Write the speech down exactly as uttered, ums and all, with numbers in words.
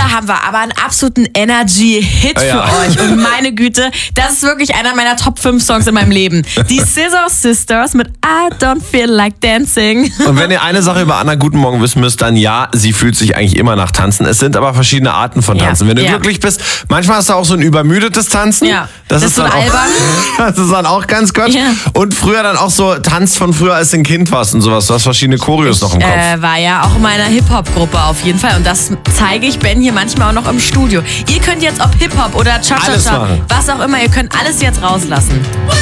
haben wir aber einen absoluten Energy-Hit Ja. für euch. Und meine Güte, das ist wirklich einer meiner Top fünf Songs in meinem Leben. Die Scissor Sisters mit I Don't Feel Like Dancing. Und wenn ihr eine Sache über Anna Guten Morgen wissen müsst, dann ja, sie fühlt sich eigentlich immer nach Tanzen. Es sind aber verschiedene Arten von Tanzen. Ja, Wenn du ja. glücklich bist, manchmal hast du auch so ein übermüdetes Tanzen. Ja, das, das ist ist dann so auch, albern. das ist dann auch ganz Gott. Ja. Und früher dann auch so Tanz von früher, als du ein Kind warst und sowas. Du hast verschiedene Choreos noch im Kopf. Äh, war ja auch in meiner Hip-Hop-Gruppe auf jeden Fall. Und das zeige ich Ben hier manchmal auch noch im Studio. Ihr könnt jetzt ob Hip-Hop oder Alles Cha-Cha-Cha, machen. was auch immer, ihr könnt alles jetzt rauslassen.